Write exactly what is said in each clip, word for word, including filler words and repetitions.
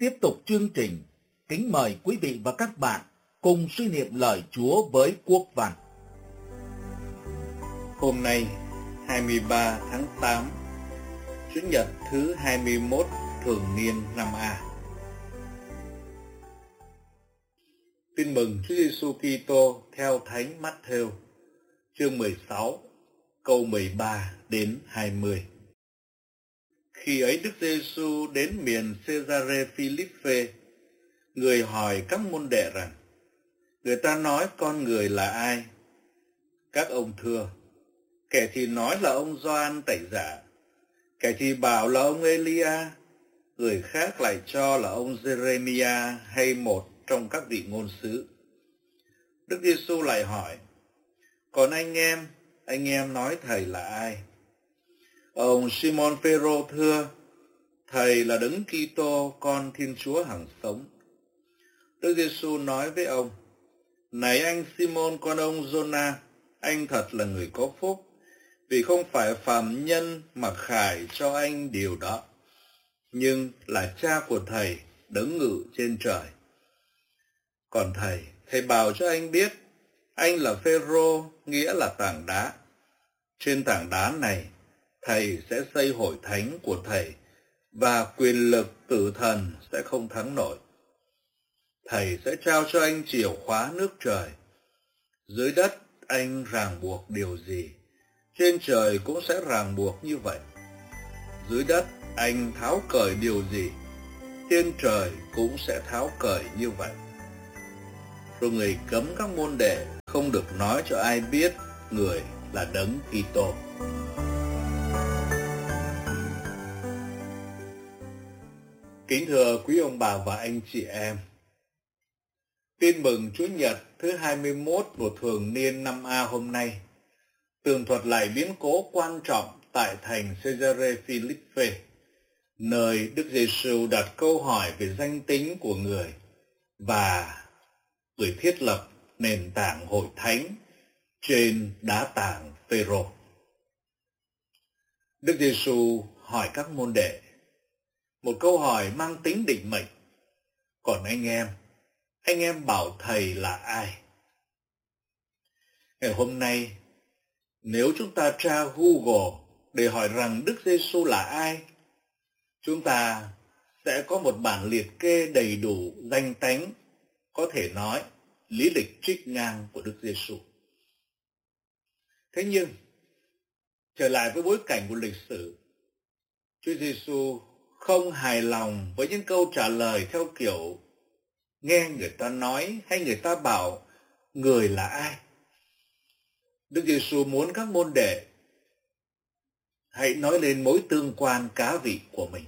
Tiếp tục chương trình, kính mời quý vị và các bạn cùng suy niệm lời Chúa với Quốc Văn. Hôm nay, hai mươi ba tháng tám, Chủ nhật thứ hai mươi mốt thường niên năm A. Tin mừng Chúa Giêsu Kitô theo Thánh Mát-thêu, chương mười sáu, câu mười ba đến hai mươi. Khi ấy Đức Giêsu đến miền Cesarea Philippe, người hỏi các môn đệ rằng: người ta nói con người là ai? Các ông thưa: kẻ thì nói là ông Gioan Tẩy Giả, kẻ thì bảo là ông Elia, người khác lại cho là ông Giê-rê-mi-a hay một trong các vị ngôn sứ. Đức Giêsu lại hỏi: còn anh em, anh em nói thầy là ai? Ông Simon Phêrô thưa: thầy là Đấng Kitô, con Thiên Chúa hằng sống. Đức Giêsu nói với ông: này anh Simon con ông Giô-na, anh thật là người có phúc, vì không phải phàm nhân mà khải cho anh điều đó, nhưng là Cha của thầy đấng ngự trên trời. Còn thầy, thầy bảo cho anh biết, anh là Phêrô, nghĩa là tảng đá. Trên tảng đá này, thầy sẽ xây hội thánh của thầy, và quyền lực tử thần sẽ không thắng nổi. Thầy sẽ trao cho anh chìa khóa nước trời. Dưới đất anh ràng buộc điều gì, trên trời cũng sẽ ràng buộc như vậy. Dưới đất anh tháo cởi điều gì, trên trời cũng sẽ tháo cởi như vậy. Rồi người cấm các môn đệ không được nói cho ai biết người là Đấng Kitô. Kính thưa quý ông bà và anh chị em, tin mừng Chúa Nhật thứ hai mươi mốt của thường niên năm A hôm nay tường thuật lại biến cố quan trọng tại thành Cesarea Philippe, nơi Đức Giêsu đặt câu hỏi về danh tính của người và người thiết lập nền tảng hội thánh trên đá tảng Phêrô. Đức Giêsu hỏi các môn đệ một câu hỏi mang tính định mệnh: còn anh em, anh em bảo thầy là ai? Ngày hôm nay, nếu chúng ta tra Google để hỏi rằng Đức Giêsu là ai, chúng ta sẽ có một bản liệt kê đầy đủ danh tánh, có thể nói lý lịch trích ngang của Đức Giêsu. Thế nhưng, trở lại với bối cảnh của lịch sử, Chúa Giêsu không hài lòng với những câu trả lời theo kiểu nghe người ta nói hay người ta bảo người là ai. Đức Giêsu muốn các môn đệ hãy nói lên mối tương quan cá vị của mình.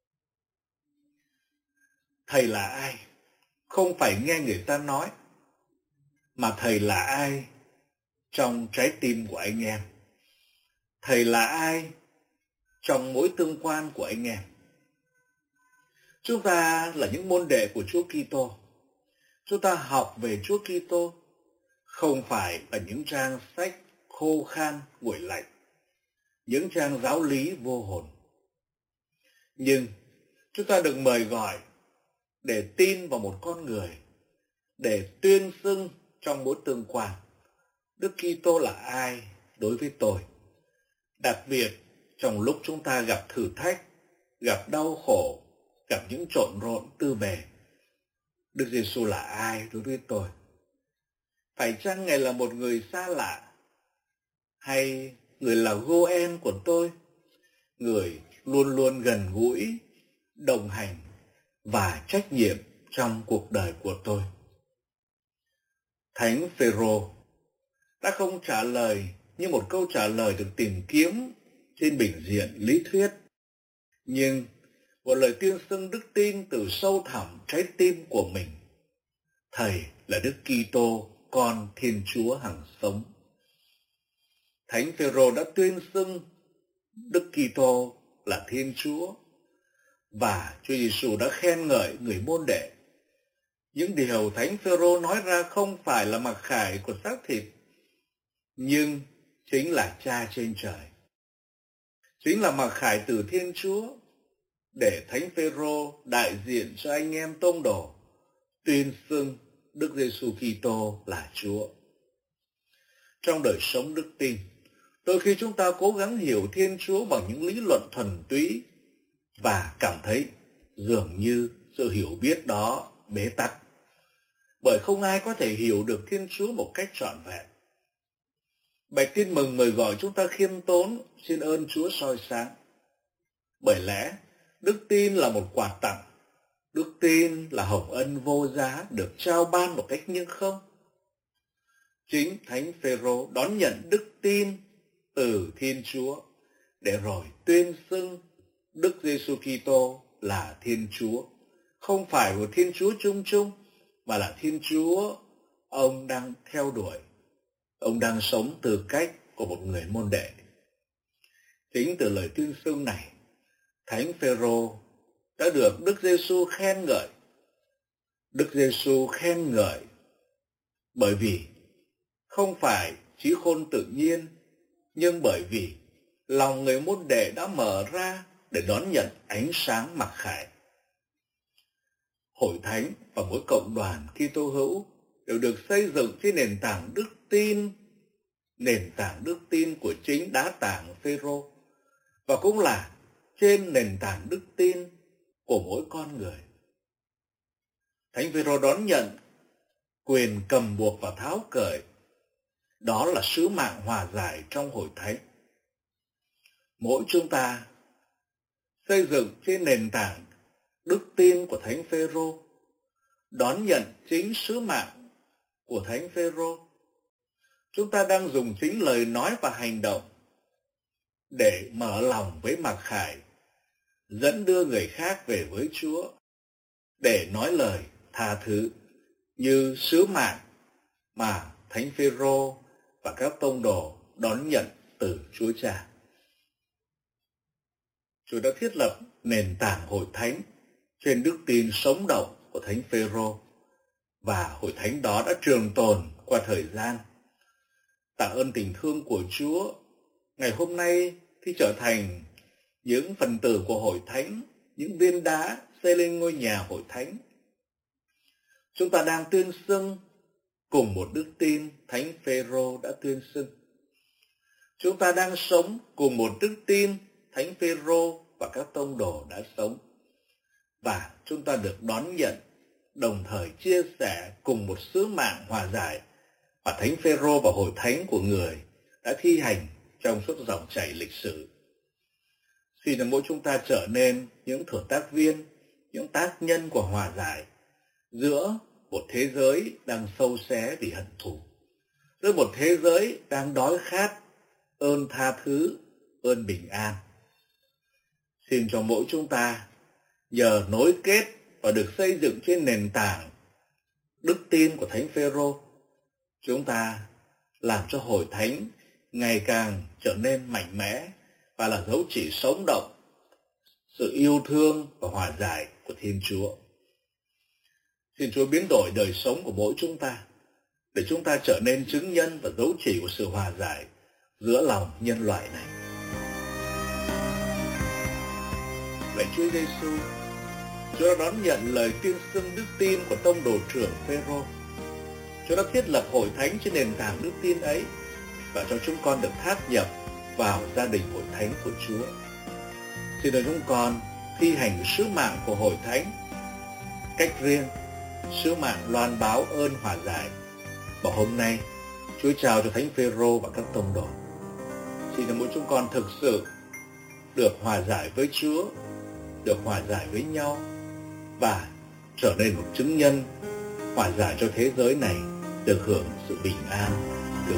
Thầy là ai? Không phải nghe người ta nói, mà thầy là ai trong trái tim của anh em? Thầy là ai trong mối tương quan của anh em? Chúng ta là những môn đệ của Chúa Kitô. Chúng ta học về Chúa Kitô không phải là những trang sách khô khan nguội lạnh, những trang giáo lý vô hồn. Nhưng chúng ta được mời gọi để tin vào một con người, để tuyên xưng trong mối tương quan Đức Kitô là ai đối với tôi. Đặc biệt trong lúc chúng ta gặp thử thách, gặp đau khổ, gặp những trộn rộn tư bề, Đức Giêsu là ai đối với tôi? Phải chăng Ngài là một người xa lạ, hay người là Goen của tôi, người luôn luôn gần gũi, đồng hành và trách nhiệm trong cuộc đời của tôi? Thánh Phêrô đã không trả lời như một câu trả lời được tìm kiếm trên bình diện lý thuyết, nhưng một lời tuyên xưng đức tin từ sâu thẳm trái tim của mình: thầy là Đức Kitô, con Thiên Chúa hằng sống. Thánh Phêrô đã tuyên xưng Đức Kitô là Thiên Chúa, và Chúa Giêsu đã khen ngợi người môn đệ. Những điều Thánh Phêrô nói ra không phải là mặc khải của xác thịt, nhưng chính là Cha trên trời, chính là mặc khải từ Thiên Chúa. để Thánh Phêrô đại diện cho anh em tông đồ tuyên xưng Đức Giêsu Kitô là Chúa. Trong đời sống đức tin, đôi khi chúng ta cố gắng hiểu Thiên Chúa bằng những lý luận thuần túy và cảm thấy dường như sự hiểu biết đó bế tắc, bởi không ai có thể hiểu được Thiên Chúa một cách trọn vẹn. Bài tin mừng mời gọi chúng ta khiêm tốn xin ơn Chúa soi sáng. Bởi lẽ đức tin là một quà tặng, đức tin là hồng ân vô giá được trao ban một cách nhưng không. Chính Thánh Phêrô đón nhận đức tin từ Thiên Chúa để rồi tuyên xưng Đức Giêsu Kitô là Thiên Chúa, không phải một Thiên Chúa chung chung, mà là Thiên Chúa ông đang theo đuổi. Ông đang sống tư cách của một người môn đệ. Chính từ lời tuyên xưng này, Thánh Phêrô đã được Đức Giêsu khen ngợi. Đức Giêsu khen ngợi bởi vì không phải trí khôn tự nhiên, nhưng bởi vì lòng người môn đệ đã mở ra để đón nhận ánh sáng mặc khải. Hội thánh và mỗi cộng đoàn Kitô hữu đều được xây dựng trên nền tảng đức tin, nền tảng đức tin của chính đá tảng Phêrô, và cũng là trên nền tảng đức tin của mỗi con người. Thánh Phêrô đón nhận quyền cầm buộc và tháo cởi, đó là sứ mạng hòa giải trong hội thánh. Mỗi chúng ta xây dựng trên nền tảng đức tin của Thánh Phêrô, đón nhận chính sứ mạng của Thánh Phêrô. Chúng ta đang dùng chính lời nói và hành động để mở lòng với mặc khải, dẫn đưa người khác về với Chúa, để nói lời tha thứ như sứ mạng mà Thánh Phêrô và các tông đồ đón nhận từ Chúa Cha. Chúa đã thiết lập nền tảng hội thánh trên đức tin sống động của Thánh Phêrô, và hội thánh đó đã trường tồn qua thời gian. Tạ ơn tình thương của Chúa, ngày hôm nay khi trở thành những phần tử của hội thánh, những viên đá xây lên ngôi nhà hội thánh, chúng ta đang tuyên xưng cùng một đức tin Thánh Phêrô đã tuyên xưng. Chúng ta đang sống cùng một đức tin Thánh Phêrô và các tông đồ đã sống, và chúng ta được đón nhận, đồng thời chia sẻ cùng một sứ mạng hòa giải mà Thánh Phêrô và hội thánh của người đã thi hành trong suốt dòng chảy lịch sử. Xin là mỗi chúng ta trở nên những thừa tác viên, những tác nhân của hòa giải giữa một thế giới đang sâu xé vì hận thù, giữa một thế giới đang đói khát ơn tha thứ, ơn bình an. Xin cho mỗi chúng ta nhờ nối kết và được xây dựng trên nền tảng đức tin của Thánh Phêrô, chúng ta làm cho hội thánh ngày càng trở nên mạnh mẽ và là dấu chỉ sống động sự yêu thương và hòa giải của Thiên Chúa. Xin Chúa biến đổi đời sống của mỗi chúng ta để chúng ta trở nên chứng nhân và dấu chỉ của sự hòa giải giữa lòng nhân loại này. Lạy Chúa Giêsu, Chúa đã đón nhận lời tuyên xưng đức tin của tông đồ trưởng Phêrô. Chúa đã thiết lập hội thánh trên nền tảng đức tin ấy và cho chúng con được tháp nhập vào gia đình hội thánh của Chúa. Xin để chúng con thi hành sứ mạng của hội thánh cách riêng, sứ mạng loan báo ơn hòa giải mà hôm nay Chúa trao cho Thánh Phêrô và các tông đồ. Xin cho mỗi chúng con thực sự được hòa giải với Chúa, được hòa giải với nhau và trở nên một chứng nhân hòa giải cho thế giới này được hưởng sự bình an.